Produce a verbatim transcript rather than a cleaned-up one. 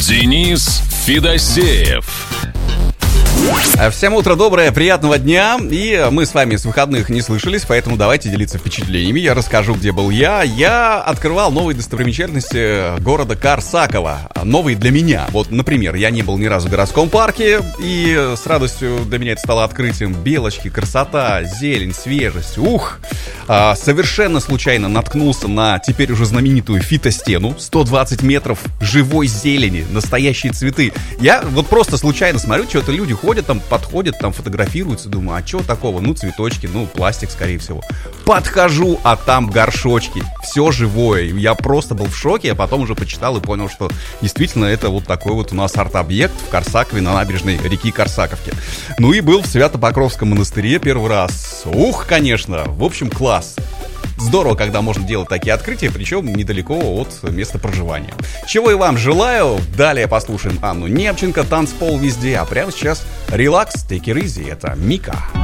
Денис Федосеев. Всем утро доброе, приятного дня. И мы с вами с выходных не слышались, поэтому давайте делиться впечатлениями. Я расскажу, где был я. Я открывал новые достопримечательности города Корсаково. Новые для меня. Вот, например, я не был ни разу в городском парке, и с радостью для меня это стало открытием. Белочки, красота, зелень, свежесть. Ух! А, совершенно случайно наткнулся на теперь уже знаменитую фитостену. сто двадцать метров живой зелени, настоящие цветы. Я вот просто случайно смотрю, что-то люди ходят там, подходят, там фотографируются, думаю, а что такого? Ну, цветочки, ну, пластик, скорее всего. Подхожу, а там горшочки, все живое. Я просто был в шоке, а потом уже почитал и понял, что действительно это вот такой вот у нас арт-объект в Корсакове на набережной реки Корсаковки. Ну и был в Свято-Покровском монастыре первый раз. Ух, конечно, в общем, класс. Здорово, когда можно делать такие открытия, причем недалеко от места проживания. Чего и вам желаю. Далее послушаем Анну Немченко, танцпол везде. А прямо сейчас релакс, take it easy. Это Мика.